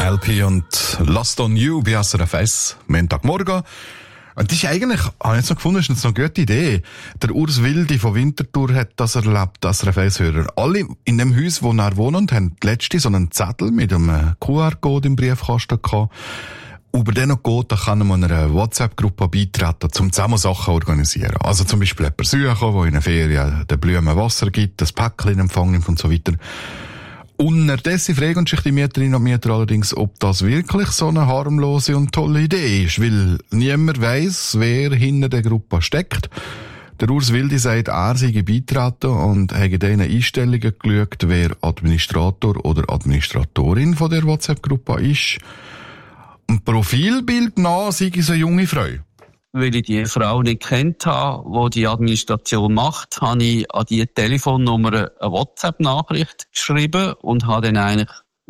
LP und Lost on You bei SRF 1, Montagmorgen. Und das ist eigentlich, habe ich jetzt noch gefunden, ist eine gute Idee. Der Urs Wildi von Winterthur hat das erlebt, SRF 1-Hörer. Alle in dem Haus, wo er wohnt, haben letzte so einen Zettel mit einem QR-Code im Briefkasten gehabt. Über den noch geht, da kann man einer WhatsApp-Gruppe beitreten, um zusammen Sachen organisieren. Also zum Beispiel jemanden suchen, der in einer Ferien den Blumen Wasser gibt, das Päckchen in Empfang nimmt und so weiter. Unterdessen fragen sich die Mieterinnen und Mieter allerdings, ob das wirklich so eine harmlose und tolle Idee ist, weil niemand weiss, wer hinter der Gruppe steckt. Der Urs Wildi sagt, er sei beitreten und habe in diesen Einstellungen geschaut, wer Administrator oder Administratorin von der WhatsApp-Gruppe ist. Ein Profilbild nach sei es eine junge Frau. Weil ich die Frau nicht kennt habe, die die Administration macht, habe ich an die Telefonnummer eine WhatsApp-Nachricht geschrieben und habe dann eigentlich